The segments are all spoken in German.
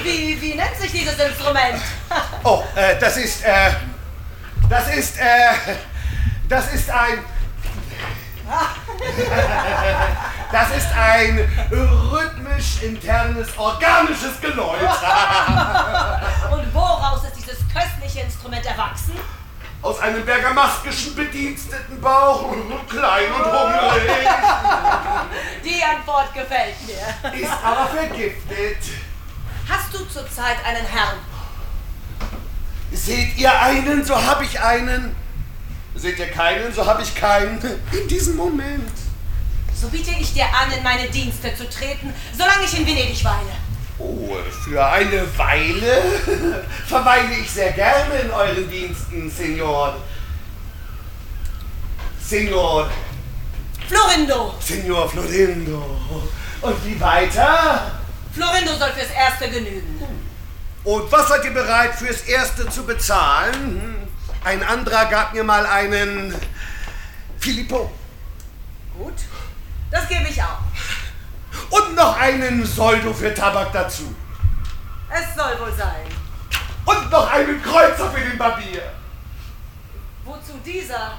Wie nennt sich dieses Instrument? Oh, das ist ein rhythmisch internes organisches Geläut. Und woraus ist dieses köstliche Instrument erwachsen? Aus einem bergamaskischen Bedienstetenbauch, klein und hungrig. Die Antwort gefällt mir. Ist aber vergiftet. Hast du zurzeit einen Herrn? Seht ihr einen, so hab ich einen. Seht ihr keinen, so hab ich keinen. In diesem Moment. So biete ich dir an, in meine Dienste zu treten, solange ich in Venedig weile. Oh, für eine Weile verweile ich sehr gerne in euren Diensten, Signor. Florindo! Signor Florindo. Und wie weiter? Florindo soll fürs Erste genügen. Und was seid ihr bereit fürs Erste zu bezahlen? Ein anderer gab mir mal einen Filippo. Gut, das gebe ich auch. Und noch einen Soldo für Tabak dazu. Es soll wohl sein. Und noch einen Kreuzer für den Barbier. Wozu dieser?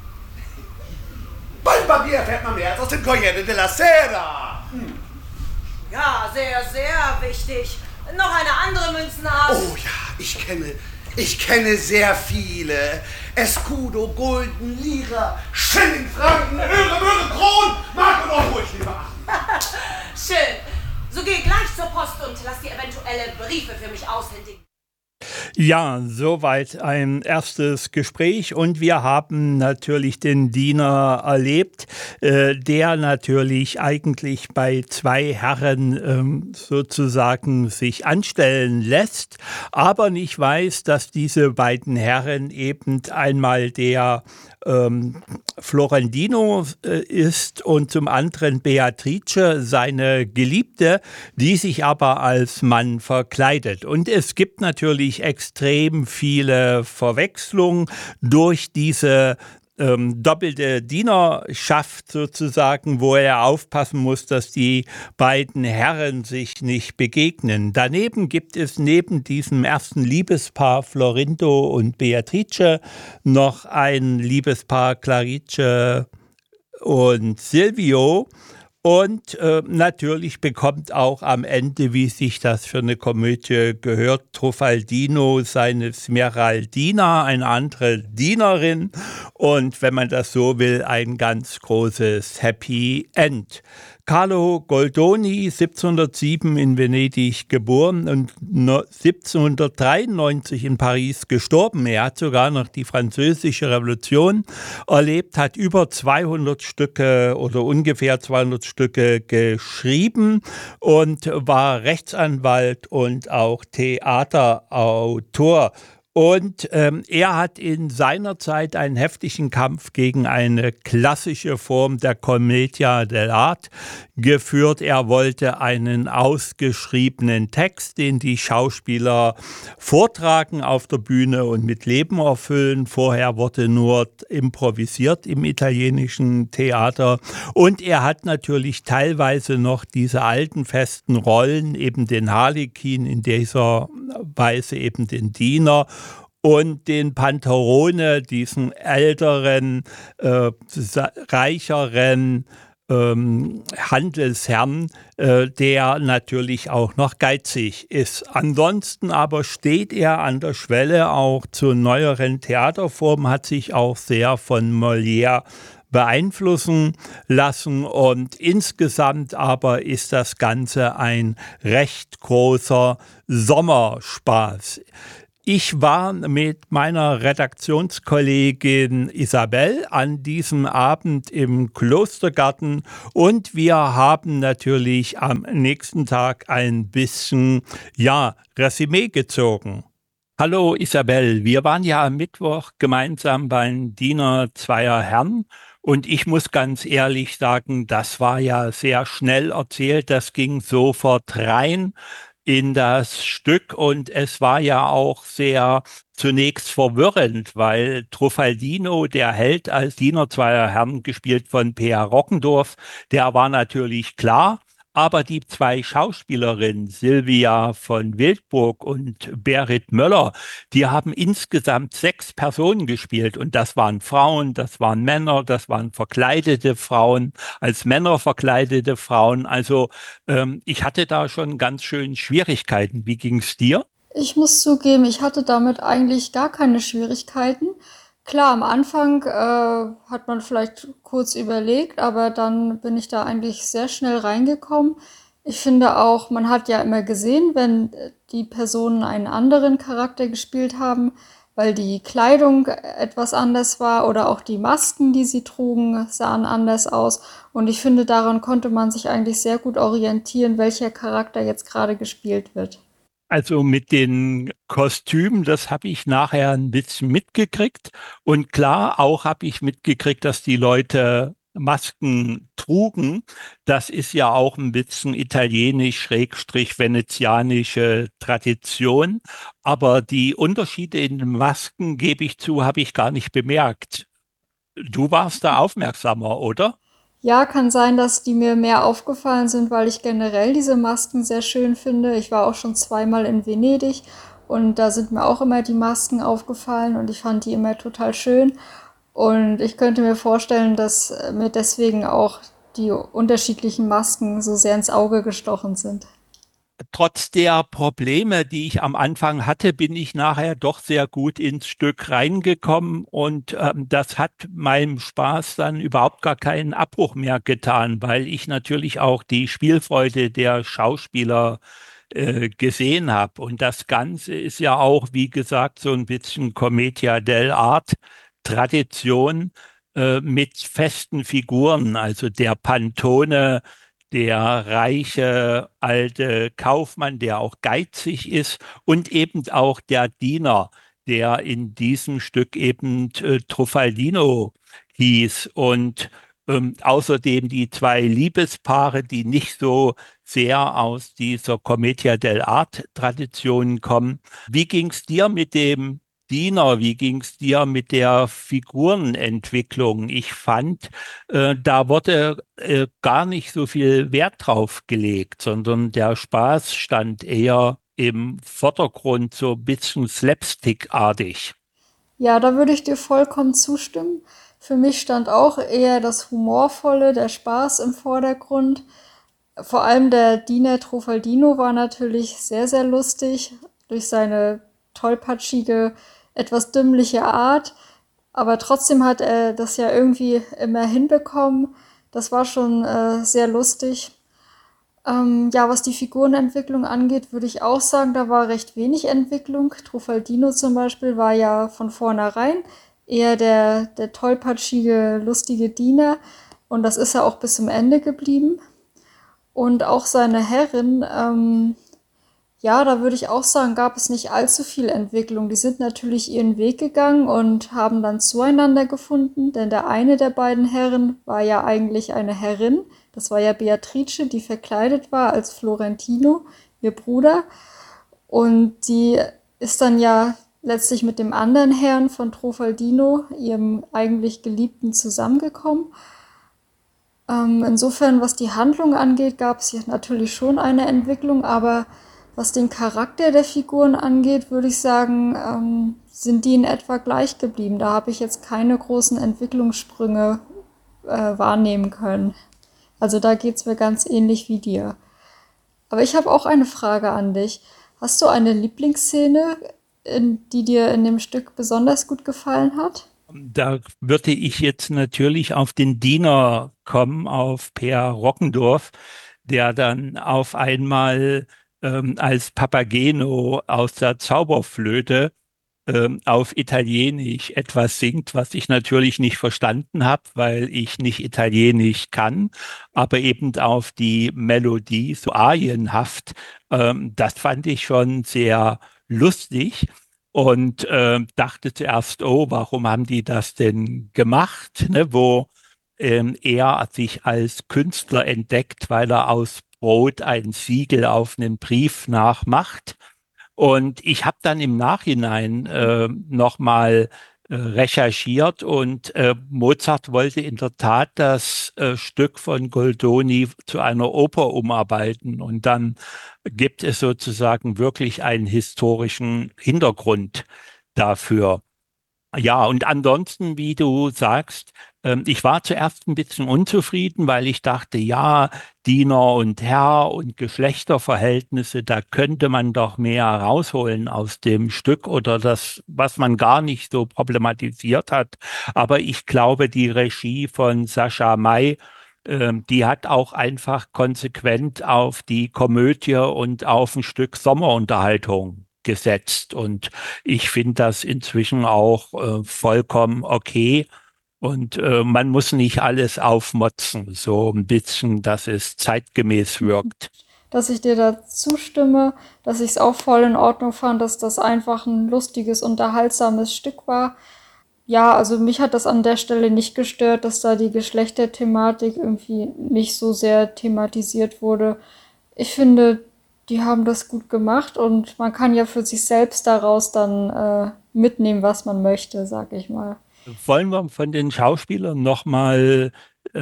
Beim Barbier erfährt man mehr als aus dem Corriere della Sera. Ja, sehr, sehr wichtig. Noch eine andere Münzenart? Oh ja, ich kenne sehr viele. Escudo, Gulden, Lira, Schilling, Franken, Möhre, Kron, Mark und Euro, ich liebe acht. Schön. So geh gleich zur Post und lass dir eventuelle Briefe für mich aushändigen. Ja, soweit ein erstes Gespräch und wir haben natürlich den Diener erlebt, der natürlich eigentlich bei zwei Herren sozusagen sich anstellen lässt, aber nicht weiß, dass diese beiden Herren eben einmal der Florentino ist und zum anderen Beatrice, seine Geliebte, die sich aber als Mann verkleidet. Und es gibt natürlich extrem viele Verwechslungen durch diese doppelte Dienerschaft sozusagen, wo er aufpassen muss, dass die beiden Herren sich nicht begegnen. Daneben gibt es neben diesem ersten Liebespaar Florindo und Beatrice noch ein Liebespaar Clarice und Silvio. Und natürlich bekommt auch am Ende, wie sich das für eine Komödie gehört, Truffaldino seine Smeraldina, eine andere Dienerin. Und wenn man das so will, ein ganz großes Happy End. Carlo Goldoni, 1707 in Venedig geboren und 1793 in Paris gestorben. Er hat sogar noch die Französische Revolution erlebt, hat über 200 Stücke oder ungefähr 200 Stücke geschrieben und war Rechtsanwalt und auch Theaterautor. Und er hat in seiner Zeit einen heftigen Kampf gegen eine klassische Form der Commedia dell'arte geführt. Er wollte einen ausgeschriebenen Text, den die Schauspieler vortragen auf der Bühne und mit Leben erfüllen. Vorher wurde nur improvisiert im italienischen Theater. Und er hat natürlich teilweise noch diese alten festen Rollen, eben den Harlekin, in dieser Weise eben den Diener, und den Pantalone, diesen älteren, reicheren Handelsherrn, der natürlich auch noch geizig ist. Ansonsten aber steht er an der Schwelle auch zu neueren Theaterformen, hat sich auch sehr von Molière beeinflussen lassen und insgesamt aber ist das Ganze ein recht großer Sommerspaß. Ich war mit meiner Redaktionskollegin Isabel an diesem Abend im Klostergarten und wir haben natürlich am nächsten Tag ein bisschen, Resümee gezogen. Hallo Isabel, wir waren ja am Mittwoch gemeinsam beim Diener zweier Herren und ich muss ganz ehrlich sagen, das war ja sehr schnell erzählt, das ging sofort rein in das Stück und es war ja auch sehr zunächst verwirrend, weil Truffaldino, der Held als Diener zweier Herren, gespielt von P.A. Rockendorf, der war natürlich klar, Aber die zwei Schauspielerinnen, Silvia von Wildburg und Berit Möller, die haben insgesamt 6 Personen gespielt. Und das waren Frauen, das waren Männer, das waren verkleidete Frauen, als Männer verkleidete Frauen. Also ich hatte da schon ganz schön Schwierigkeiten. Wie ging's dir? Ich muss zugeben, ich hatte damit eigentlich gar keine Schwierigkeiten. Klar, am Anfang hat man vielleicht kurz überlegt, aber dann bin ich da eigentlich sehr schnell reingekommen. Ich finde auch, man hat ja immer gesehen, wenn die Personen einen anderen Charakter gespielt haben, weil die Kleidung etwas anders war oder auch die Masken, die sie trugen, sahen anders aus. Und ich finde, daran konnte man sich eigentlich sehr gut orientieren, welcher Charakter jetzt gerade gespielt wird. Also mit den Kostümen, das habe ich nachher ein bisschen mitgekriegt. Und klar, auch habe ich mitgekriegt, dass die Leute Masken trugen. Das ist ja auch ein bisschen italienisch-venezianische Tradition. Aber die Unterschiede in den Masken, gebe ich zu, habe ich gar nicht bemerkt. Du warst da aufmerksamer, oder? Ja, kann sein, dass die mir mehr aufgefallen sind, weil ich generell diese Masken sehr schön finde. Ich war auch schon zweimal in Venedig und da sind mir auch immer die Masken aufgefallen und ich fand die immer total schön. Und ich könnte mir vorstellen, dass mir deswegen auch die unterschiedlichen Masken so sehr ins Auge gestochen sind. Trotz der Probleme, die ich am Anfang hatte, bin ich nachher doch sehr gut ins Stück reingekommen und das hat meinem Spaß dann überhaupt gar keinen Abbruch mehr getan, weil ich natürlich auch die Spielfreude der Schauspieler gesehen habe. Und das Ganze ist ja auch, wie gesagt, so ein bisschen Commedia dell'arte, Tradition mit festen Figuren, also der Pantone, der reiche alte Kaufmann, der auch geizig ist und eben auch der Diener, der in diesem Stück eben Truffaldino hieß und außerdem die zwei Liebespaare, die nicht so sehr aus dieser Commedia dell'arte Tradition kommen. Wie ging's dir mit dem Diener? Wie ging's dir mit der Figurenentwicklung? Ich fand, da wurde gar nicht so viel Wert drauf gelegt, sondern der Spaß stand eher im Vordergrund, so ein bisschen slapstickartig. Ja, da würde ich dir vollkommen zustimmen. Für mich stand auch eher das Humorvolle, der Spaß im Vordergrund. Vor allem der Diener Trofaldino war natürlich sehr, sehr lustig durch seine tollpatschige, etwas dümmliche Art. Aber trotzdem hat er das ja irgendwie immer hinbekommen. Das war schon sehr lustig. Ja, was die Figurenentwicklung angeht, würde ich auch sagen, da war recht wenig Entwicklung. Trufaldino zum Beispiel war ja von vornherein eher der tollpatschige, lustige Diener. Und das ist er auch bis zum Ende geblieben. Und auch seine Herrin, ja, da würde ich auch sagen, gab es nicht allzu viel Entwicklung. Die sind natürlich ihren Weg gegangen und haben dann zueinander gefunden, denn der eine der beiden Herren war ja eigentlich eine Herrin. Das war ja Beatrice, die verkleidet war als Florentino, ihr Bruder. Und die ist dann ja letztlich mit dem anderen Herrn von Trofaldino, ihrem eigentlich Geliebten, zusammengekommen. Insofern, was die Handlung angeht, gab es hier natürlich schon eine Entwicklung, aber was den Charakter der Figuren angeht, würde ich sagen, sind die in etwa gleich geblieben. Da habe ich jetzt keine großen Entwicklungssprünge wahrnehmen können. Also da geht's mir ganz ähnlich wie dir. Aber ich habe auch eine Frage an dich. Hast du eine Lieblingsszene, die dir in dem Stück besonders gut gefallen hat? Da würde ich jetzt natürlich auf den Diener kommen, auf Per Rockendorf, der dann auf einmal als Papageno aus der Zauberflöte auf Italienisch etwas singt, was ich natürlich nicht verstanden habe, weil ich nicht Italienisch kann, aber eben auf die Melodie so arienhaft. Das fand ich schon sehr lustig und dachte zuerst, oh, warum haben die das denn gemacht, ne, wo er sich als Künstler entdeckt, weil er aus Brot ein Siegel auf einen Brief nachmacht. Und ich habe dann im Nachhinein nochmal recherchiert und Mozart wollte in der Tat das Stück von Goldoni zu einer Oper umarbeiten und dann gibt es sozusagen wirklich einen historischen Hintergrund dafür. Ja, und ansonsten, wie du sagst, ich war zuerst ein bisschen unzufrieden, weil ich dachte, ja, Diener und Herr und Geschlechterverhältnisse, da könnte man doch mehr rausholen aus dem Stück oder das, was man gar nicht so problematisiert hat. Aber ich glaube, die Regie von Sascha May, die hat auch einfach konsequent auf die Komödie und auf ein Stück Sommerunterhaltung gesetzt. Und ich finde das inzwischen auch vollkommen okay. Und man muss nicht alles aufmotzen, so ein bisschen, dass es zeitgemäß wirkt. Dass ich dir da zustimme, dass ich es auch voll in Ordnung fand, dass das einfach ein lustiges, unterhaltsames Stück war. Ja, also mich hat das an der Stelle nicht gestört, dass da die Geschlechterthematik irgendwie nicht so sehr thematisiert wurde. Ich finde, die haben das gut gemacht und man kann ja für sich selbst daraus dann mitnehmen, was man möchte, sag ich mal. Wollen wir von den Schauspielern nochmal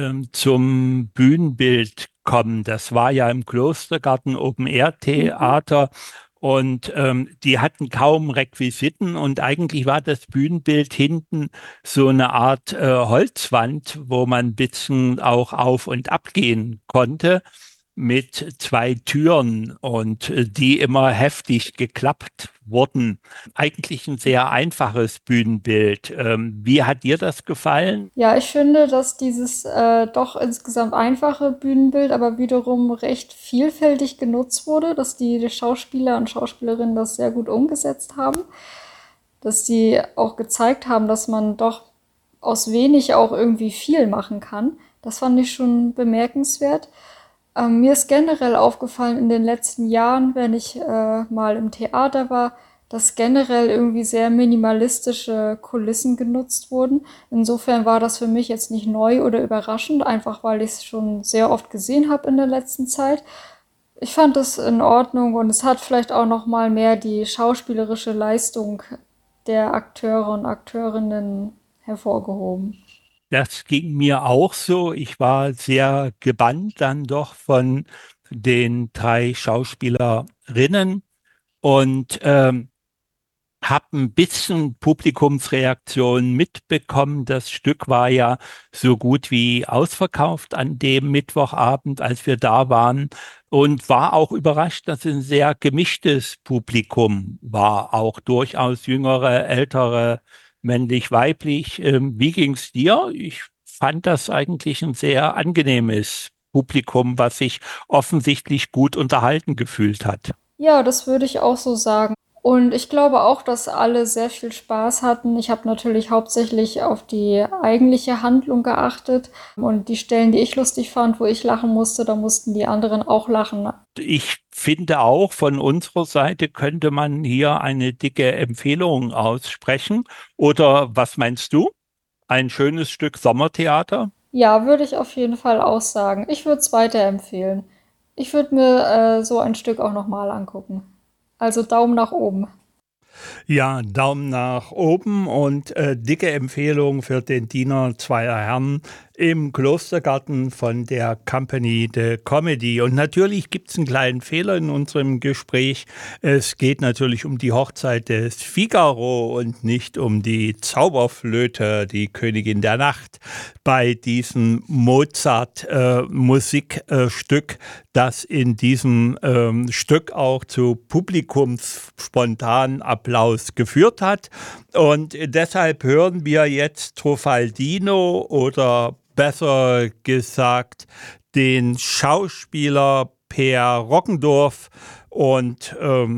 zum Bühnenbild kommen? Das war ja im Klostergarten Open-Air-Theater und die hatten kaum Requisiten und eigentlich war das Bühnenbild hinten so eine Art Holzwand, wo man ein bisschen auch auf und ab gehen konnte, mit 2 Türen und die immer heftig geklappt wurden. Eigentlich ein sehr einfaches Bühnenbild. Wie hat dir das gefallen? Ja, ich finde, dass dieses doch insgesamt einfache Bühnenbild aber wiederum recht vielfältig genutzt wurde, dass die Schauspieler und Schauspielerinnen das sehr gut umgesetzt haben, dass sie auch gezeigt haben, dass man doch aus wenig auch irgendwie viel machen kann. Das fand ich schon bemerkenswert. Mir ist generell aufgefallen in den letzten Jahren, wenn ich mal im Theater war, dass generell irgendwie sehr minimalistische Kulissen genutzt wurden. Insofern war das für mich jetzt nicht neu oder überraschend, einfach weil ich es schon sehr oft gesehen habe in der letzten Zeit. Ich fand es in Ordnung und es hat vielleicht auch noch mal mehr die schauspielerische Leistung der Akteure und Akteurinnen hervorgehoben. Das ging mir auch so. Ich war sehr gebannt dann doch von den 3 Schauspielerinnen und habe ein bisschen Publikumsreaktion mitbekommen. Das Stück war ja so gut wie ausverkauft an dem Mittwochabend, als wir da waren. Und war auch überrascht, dass es ein sehr gemischtes Publikum war. Auch durchaus jüngere, ältere, männlich-weiblich. Wie ging's dir? Ich fand das eigentlich ein sehr angenehmes Publikum, was sich offensichtlich gut unterhalten gefühlt hat. Ja, das würde ich auch so sagen. Und ich glaube auch, dass alle sehr viel Spaß hatten. Ich habe natürlich hauptsächlich auf die eigentliche Handlung geachtet. Und die Stellen, die ich lustig fand, wo ich lachen musste, da mussten die anderen auch lachen. Ich finde auch, von unserer Seite könnte man hier eine dicke Empfehlung aussprechen. Oder was meinst du? Ein schönes Stück Sommertheater? Ja, würde ich auf jeden Fall auch sagen. Ich würde es weiterempfehlen. Ich würde mir so ein Stück auch nochmal angucken. Also Daumen nach oben. Ja, Daumen nach oben und dicke Empfehlung für den Diener zweier Herren im Klostergarten von der Compagnie de Comedy. Und natürlich gibt es einen kleinen Fehler in unserem Gespräch. Es geht natürlich um die Hochzeit des Figaro und nicht um die Zauberflöte, die Königin der Nacht, bei diesem Mozart-Musikstück, das in diesem Stück auch zu publikumsspontanen Applaus geführt hat. Und deshalb hören wir jetzt Trufaldino oder besser gesagt den Schauspieler Per Roggendorf und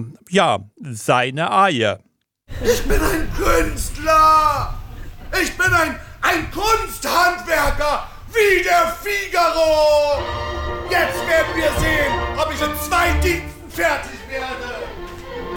seine Arie. Ich bin ein Künstler! Ich bin ein Kunsthandwerker, wie der Figaro! Jetzt werden wir sehen, ob ich in 2 Diensten fertig werde!